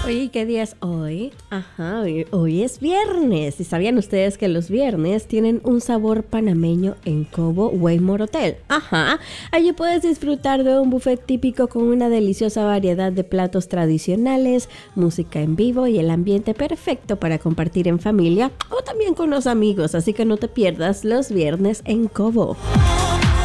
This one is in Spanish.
Oye, ¿qué día es hoy? Ajá, hoy es viernes. ¿Y sabían ustedes que los viernes tienen un sabor panameño en Cobo Waymore Hotel? Ajá, allí puedes disfrutar de un buffet típico con una deliciosa variedad de platos tradicionales, música en vivo y el ambiente perfecto para compartir en familia o también con los amigos. Así que no te pierdas los viernes en Cobo.